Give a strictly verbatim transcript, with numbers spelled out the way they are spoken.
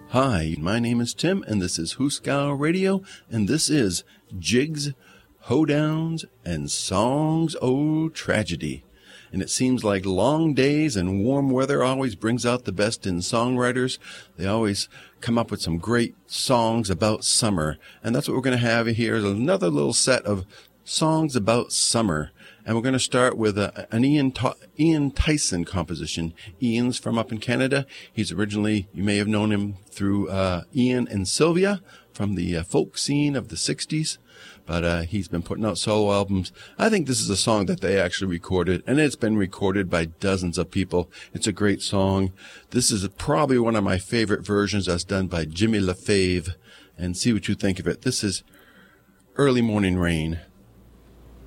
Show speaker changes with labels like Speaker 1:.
Speaker 1: Hi, my name is Tim, and this is Hooskow Radio, and this is Jigs, Hoedowns, and Songs O' Tragedy. And it seems like long days and warm weather always brings out the best in songwriters. They always come up with some great songs about summer. And that's what we're going to have here, is another little set of songs about summer. And we're going to start with a, an Ian, Ian Tyson composition. Ian's from up in Canada. He's originally, you may have known him through uh, Ian and Sylvia from the uh, folk scene of the sixties. But uh, he's been putting out solo albums. I think this is a song that they actually recorded, and it's been recorded by dozens of people. It's a great song. This is probably one of my favorite versions that's done by Jimmy LaFave. And see what you think of it. This is Early Morning Rain.